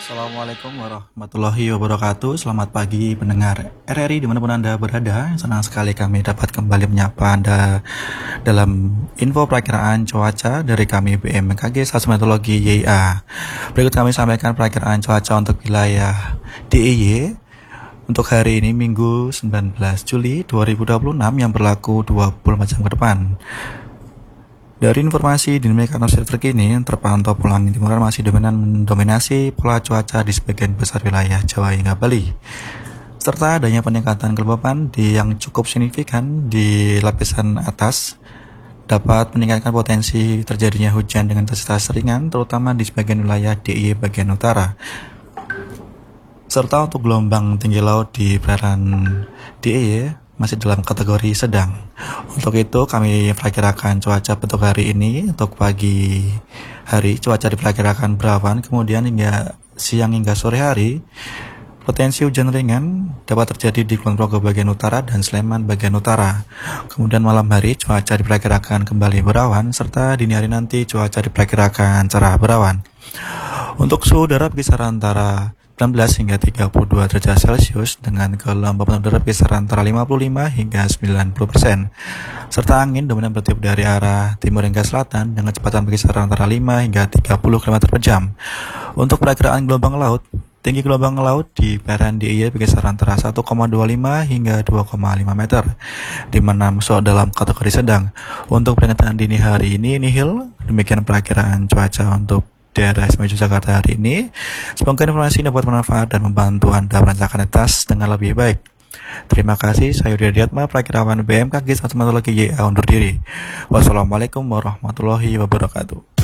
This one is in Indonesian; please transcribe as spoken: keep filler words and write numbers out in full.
Assalamualaikum warahmatullahi wabarakatuh. Selamat pagi pendengar R R I dimanapun Anda berada. Senang sekali kami dapat kembali menyapa Anda dalam info perakiraan cuaca dari kami B M K G Stasiun Meteorologi Y I A. Berikut kami sampaikan perakiraan cuaca untuk wilayah D I Y untuk hari ini Minggu sembilan belas Juli dua ribu dua puluh enam yang berlaku dua puluh empat jam ke depan. Dari informasi dinamika atmosfer terkini, terpantau pola angin timuran masih dominan mendominasi pola cuaca di sebagian besar wilayah Jawa hingga Bali, serta adanya peningkatan kelembapan di yang cukup signifikan di lapisan atas dapat meningkatkan potensi terjadinya hujan dengan intensitas ringan, terutama di sebagian wilayah D I Y bagian utara. Serta untuk gelombang tinggi laut di perairan D I Y masih dalam kategori sedang. Untuk itu kami perkirakan cuaca untuk hari ini. Untuk pagi hari cuaca diperkirakan berawan, kemudian hingga siang hingga sore hari potensi hujan ringan dapat terjadi di Kulon Progo bagian utara dan Sleman bagian utara. Kemudian malam hari cuaca diperkirakan kembali berawan, serta dini hari nanti cuaca diperkirakan cerah berawan. Untuk suhu udara berkisar antara sembilan belas hingga tiga puluh dua derajat Celcius dengan kelembapan udara berkisar antara lima puluh lima hingga sembilan puluh persen, serta angin dominan bertiup dari arah timur hingga selatan dengan kecepatan berkisar antara lima hingga tiga puluh kilometer per jam. Untuk perakiraan gelombang laut, tinggi gelombang laut di perairan D I Y berkisar antara satu koma dua lima hingga dua koma lima meter, di mana masuk dalam kategori sedang. Untuk peringatan dini hari ini nihil. Demikian perakiraan cuaca untuk daerah istimewa Yogyakarta hari ini. Semoga informasi ini dapat bermanfaat dan membantu Anda merancangkan tas dengan lebih baik. Terima kasih. Saya Yudi Adiatma, perakirawan B M K G Stasiun Meteorologi Y I A undur diri. Wassalamualaikum warahmatullahi wabarakatuh.